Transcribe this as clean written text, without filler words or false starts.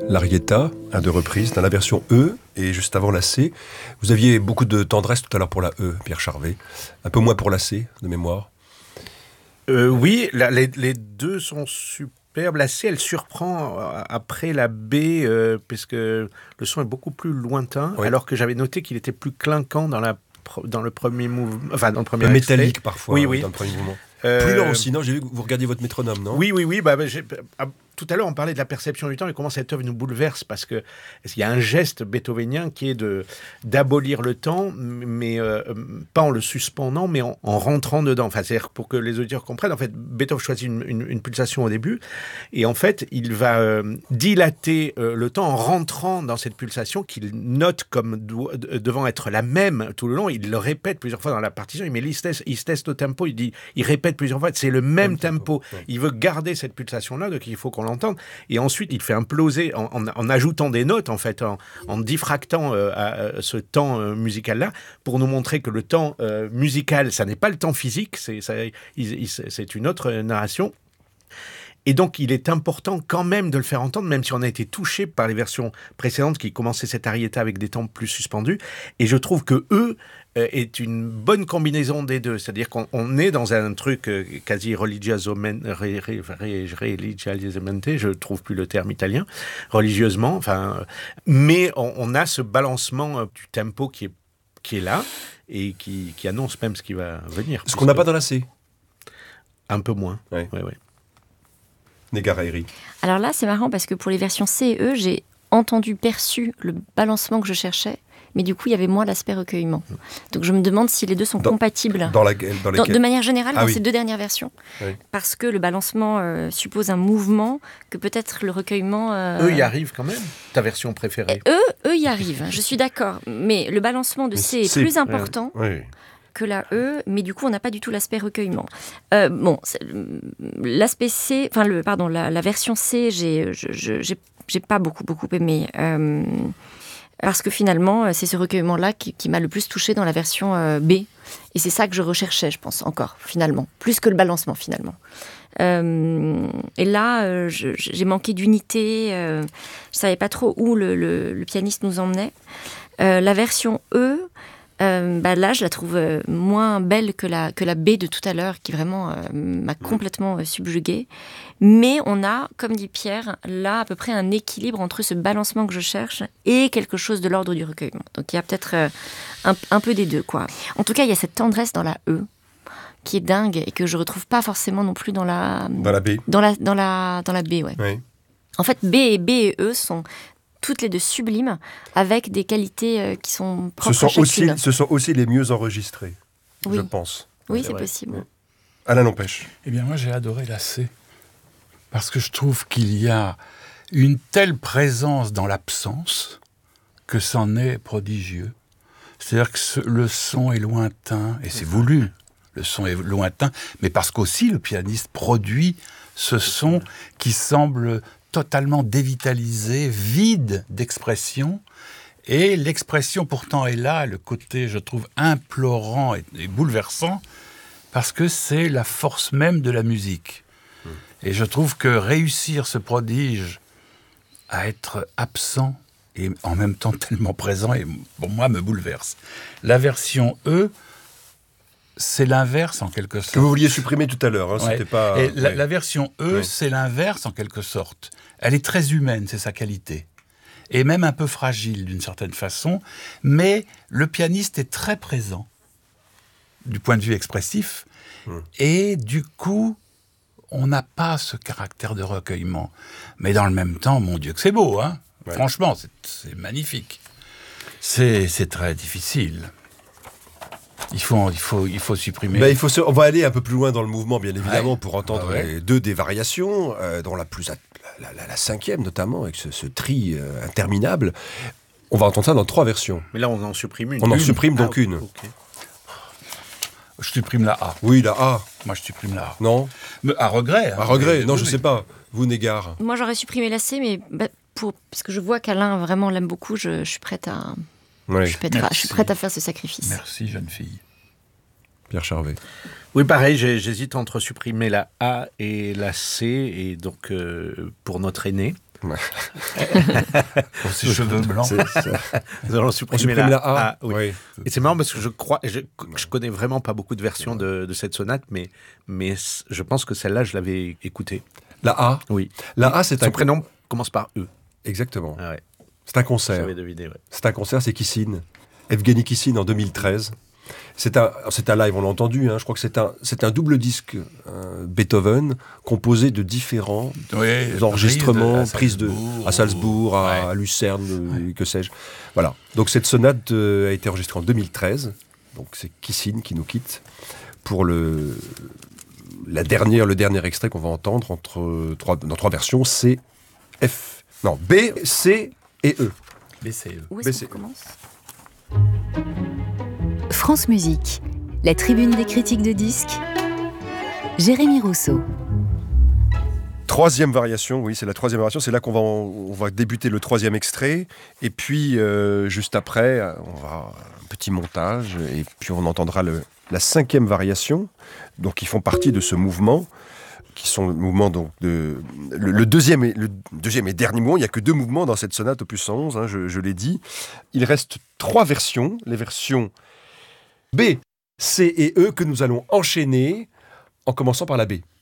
l'arietta, à 2 reprises, dans la version E et juste avant la C. Vous aviez beaucoup de tendresse tout à l'heure pour la E, Pierre Charvet. Un peu moins pour la C, de mémoire. Oui, les deux sont superbes. La C, elle surprend après la B, puisque le son est beaucoup plus lointain, oui. Alors que j'avais noté qu'il était plus clinquant dans le premier mouvement, enfin dans le premier extrait. Métallique parfois, oui. dans le premier mouvement. Plus lent aussi, non? J'ai vu que vous regardiez votre métronome, non? Oui. Tout à l'heure, on parlait de la perception du temps et comment cette œuvre nous bouleverse, parce qu'il y a un geste beethovénien qui est d'abolir le temps, mais pas en le suspendant, mais en rentrant dedans. Enfin, c'est-à-dire, pour que les auditeurs comprennent, en fait, Beethoven choisit une pulsation au début, et en fait, il va dilater le temps en rentrant dans cette pulsation qu'il note comme devant être la même tout le long. Il le répète plusieurs fois dans la partition. Il met l'istess tempo, il répète plusieurs fois, c'est le même tempo. Ouais. Il veut garder cette pulsation-là, donc il faut qu'on l'entende. Et ensuite, il fait imploser en ajoutant des notes, en fait, en diffractant ce temps musical-là, pour nous montrer que le temps musical, ça n'est pas le temps physique, c'est une autre narration. Et donc, il est important quand même de le faire entendre, même si on a été touché par les versions précédentes qui commençaient cette arietta avec des temps plus suspendus. Et je trouve que est une bonne combinaison des deux. C'est-à-dire qu'on est dans un truc quasi religiosamente, je trouve plus le terme italien, religieusement, mais on a ce balancement du tempo qui est là et qui annonce même ce qui va venir. Ce qu'on n'a pas dans la C. Un peu moins. Oui. Oui. Négaréry. Alors là, c'est marrant parce que pour les versions C et E, j'ai perçu le balancement que je cherchais, mais du coup, il y avait moins l'aspect recueillement. Donc je me demande si les deux sont compatibles. De manière générale, dans ces deux dernières versions. Oui. Parce que le balancement suppose un mouvement que peut-être le recueillement... Eux y arrivent quand même. Ta version préférée. Eux y arrivent, je suis d'accord. Mais le balancement de C est plus important. Oui. Que la E, mais du coup, on n'a pas du tout l'aspect recueillement. L'aspect C, la version C, j'ai pas beaucoup aimé. Parce que finalement, c'est ce recueillement-là qui m'a le plus touchée dans la version B. Et c'est ça que je recherchais, je pense, encore, finalement. Plus que le balancement, finalement. Et là, j'ai manqué d'unité. Je savais pas trop où le pianiste nous emmenait. La version E, là, je la trouve moins belle que la B de tout à l'heure, qui vraiment m'a complètement subjuguée. Mais on a, comme dit Pierre, là, à peu près un équilibre entre ce balancement que je cherche et quelque chose de l'ordre du recueillement. Donc, il y a peut-être un peu des deux, quoi. En tout cas, il y a cette tendresse dans la E qui est dingue et que je retrouve pas forcément non plus dans la B. Dans la B, ouais. Oui. En fait, B et E sont toutes les deux sublimes, avec des qualités qui sont propres à chacune. Ce sont aussi les mieux enregistrés, oui. Je pense. Oui, c'est possible. Oui. Alain Lampèche. Eh bien, moi, j'ai adoré la C. Parce que je trouve qu'il y a une telle présence dans l'absence que c'en est prodigieux. C'est-à-dire que le son est lointain, et c'est voulu. Le son est lointain, mais parce qu'aussi le pianiste produit ce son qui semble totalement dévitalisé, vide d'expression, et l'expression pourtant est là, le côté, je trouve, implorant et bouleversant, parce que c'est la force même de la musique. Et je trouve que réussir ce prodige à être absent et en même temps tellement présent, et pour moi, me bouleverse. La version E, c'est l'inverse en quelque sorte. Que vous vouliez supprimer tout à l'heure, hein, c'était pas... Et la version E, c'est l'inverse en quelque sorte. Elle est très humaine, c'est sa qualité. Et même un peu fragile d'une certaine façon, mais le pianiste est très présent du point de vue expressif, et du coup, on n'a pas ce caractère de recueillement. Mais dans le même temps, mon Dieu que c'est beau, hein. Ouais. Franchement, c'est magnifique. C'est très difficile. Il faut supprimer. On va aller un peu plus loin dans le mouvement, bien évidemment, pour entendre les deux des variations, dont la cinquième notamment, avec ce tri interminable. On va entendre ça dans 3 versions. Mais là, on en supprime une. On en supprime donc une. Okay. Je supprime la A. Oui, la A. Moi, je supprime la A. Non. Mais à regret. À regret. Non, je sais pas. Vous, Négare. Moi, j'aurais supprimé la C, mais parce que je vois qu'Alain vraiment l'aime beaucoup, je suis prête à... Oui. Je suis prête à faire ce sacrifice. Merci, jeune fille. Pierre Charvet. Oui, pareil, j'hésite entre supprimer la A et la C, et donc pour notre aîné. Pour ses cheveux blancs. Nous allons supprimer la A. Oui. Oui. Et c'est marrant parce que je connais vraiment pas beaucoup de versions de cette sonate, mais je pense que celle-là, je l'avais écoutée. La A. Oui. La A, c'est Son prénom commence par E. Exactement. Ah ouais. C'est un concert. J'avais deviné, ouais. C'est un concert, c'est Kissine. Evgeny Kissine en 2013. C'est un live, on l'a entendu, je crois que c'est un double disque Beethoven, composé de différents enregistrements, prises à Salzbourg, à Lucerne, que sais-je. Voilà. Donc cette sonate a été enregistrée en 2013. Donc c'est Kissine qui nous quitte pour le dernier extrait qu'on va entendre dans trois versions, B, C et E. B, C, E. Où est-ce qu'on commence ? France Musique, la tribune des critiques de disques. Jérémy Rousseau. Troisième variation, oui, c'est la troisième variation. C'est là on va débuter le troisième extrait. Et puis, juste après, on va un petit montage. Et puis, on entendra la cinquième variation. Donc, ils font partie de ce mouvement, qui sont le mouvement donc le deuxième et dernier mouvement. Il n'y a que 2 mouvements dans cette sonate opus 111, je l'ai dit. Il reste 3 versions, les versions B, C et E que nous allons enchaîner en commençant par la B.